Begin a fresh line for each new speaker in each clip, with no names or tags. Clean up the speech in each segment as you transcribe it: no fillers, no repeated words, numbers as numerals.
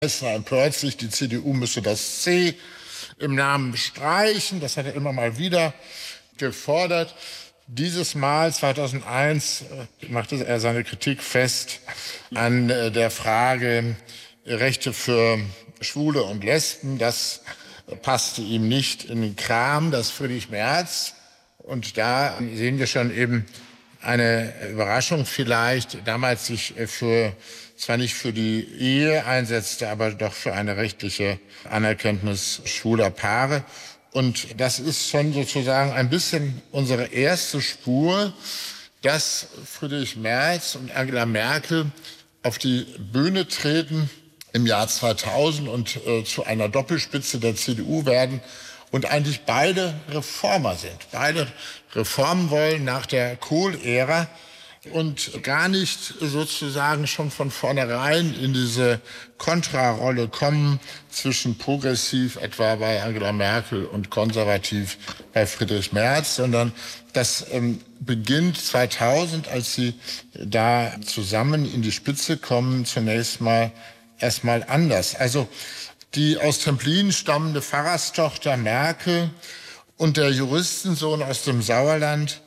empört sich, die CDU müsse das C im Namen streichen. Das hat er immer mal wieder gefordert. Dieses Mal, 2001, machte er seine Kritik fest an der Frage Rechte für Schwule und Lesben. Das passte ihm nicht in den Kram, das Friedrich Merz. Und da sehen wir schon eben eine Überraschung vielleicht, damals sich zwar nicht für die Ehe einsetzte, aber doch für eine rechtliche Anerkenntnis schwuler Paare. Und das ist schon sozusagen ein bisschen unsere erste Spur, dass Friedrich Merz und Angela Merkel auf die Bühne treten im Jahr 2000 und zu einer Doppelspitze der CDU werden und eigentlich beide Reformer sind. Beide Reformen wollen nach der Kohl-Ära und gar nicht sozusagen schon von vornherein in diese Kontrarolle kommen zwischen progressiv etwa bei Angela Merkel und konservativ bei Friedrich Merz, sondern das beginnt 2000, als sie da zusammen in die Spitze kommen, zunächst mal erstmal anders. Also die aus Templin stammende Pfarrerstochter Merkel und der Juristensohn aus dem Sauerland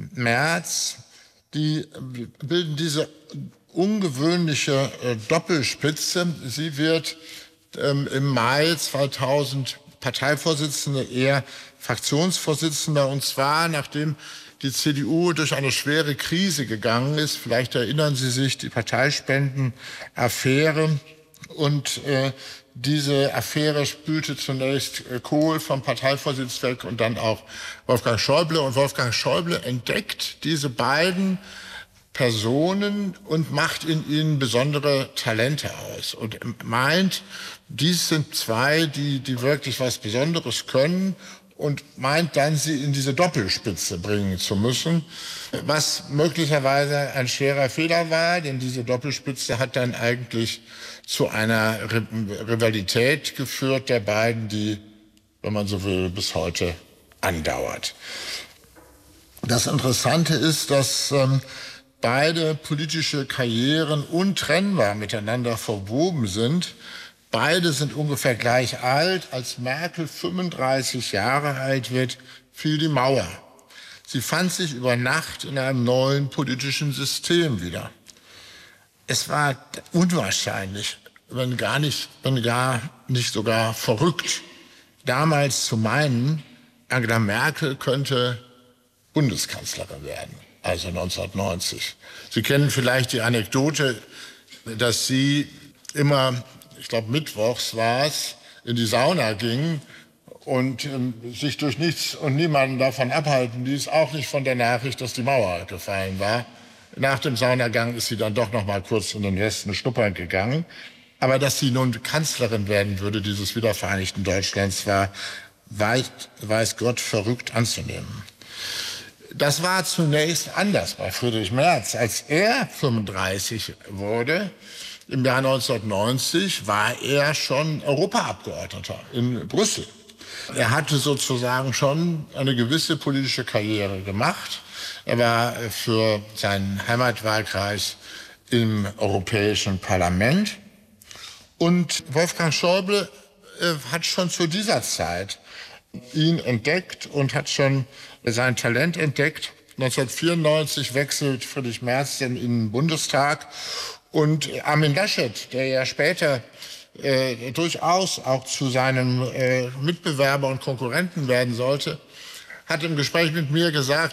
Merz, die bilden diese ungewöhnliche Doppelspitze. Sie wird im Mai 2000 Parteivorsitzende, er Fraktionsvorsitzender, und zwar nachdem die CDU durch eine schwere Krise gegangen ist. Vielleicht erinnern Sie sich, die Parteispendenaffäre. Und diese Affäre spülte zunächst Kohl vom Parteivorsitz weg und dann auch Wolfgang Schäuble. Und Wolfgang Schäuble entdeckt diese beiden Personen und macht in ihnen besondere Talente aus und meint, dies sind zwei, die wirklich was Besonderes können, und meint dann, sie in diese Doppelspitze bringen zu müssen, was möglicherweise ein schwerer Fehler war, denn diese Doppelspitze hat dann eigentlich zu einer Rivalität geführt der beiden, die, wenn man so will, bis heute andauert. Das Interessante ist, dass beide politische Karrieren untrennbar miteinander verwoben sind. Beide sind ungefähr gleich alt. Als Merkel 35 Jahre alt wird, fiel die Mauer. Sie fand sich über Nacht in einem neuen politischen System wieder. Es war unwahrscheinlich, wenn gar nicht sogar verrückt, damals zu meinen, Angela Merkel könnte Bundeskanzlerin werden, also 1990. Sie kennen vielleicht die Anekdote, dass sie immer, ich glaube mittwochs war es, in die Sauna ging und sich durch nichts und niemanden davon abhalten ließ, auch nicht von der Nachricht, dass die Mauer gefallen war. Nach dem Saunagang ist sie dann doch noch mal kurz in den Westen schnuppern gegangen. Aber dass sie nun Kanzlerin werden würde, dieses wiedervereinigten Deutschlands, war weiß Gott verrückt anzunehmen. Das war zunächst anders bei Friedrich Merz. Als er 35 wurde, im Jahr 1990, war er schon Europaabgeordneter in Brüssel. Er hatte sozusagen schon eine gewisse politische Karriere gemacht. Er war für seinen Heimatwahlkreis im Europäischen Parlament. Und Wolfgang Schäuble hat schon zu dieser Zeit ihn entdeckt und hat schon sein Talent entdeckt. 1994 wechselt Friedrich Merz dann in den Bundestag. Und Armin Laschet, der ja später durchaus auch zu seinem Mitbewerber und Konkurrenten werden sollte, hat im Gespräch mit mir gesagt,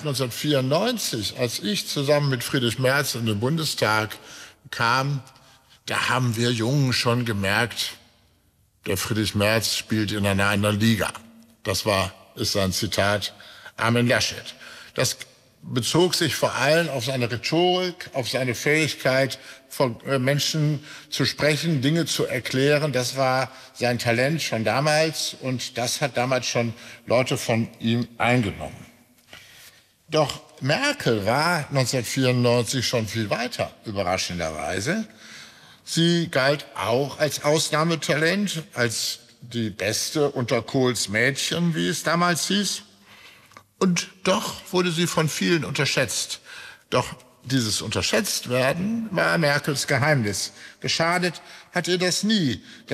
1994, als ich zusammen mit Friedrich Merz in den Bundestag kam, da haben wir Jungen schon gemerkt, der Friedrich Merz spielt in einer anderen Liga. Das ist sein Zitat, Armin Laschet. Das bezog sich vor allem auf seine Rhetorik, auf seine Fähigkeit, von Menschen zu sprechen, Dinge zu erklären. Das war sein Talent schon damals und das hat damals schon Leute von ihm eingenommen. Doch Merkel war 1994 schon viel weiter, überraschenderweise. Sie galt auch als Ausnahmetalent, als die Beste unter Kohls Mädchen, wie es damals hieß. Und doch wurde sie von vielen unterschätzt. Doch dieses Unterschätztwerden war Merkels Geheimnis. Geschadet hat ihr das nie.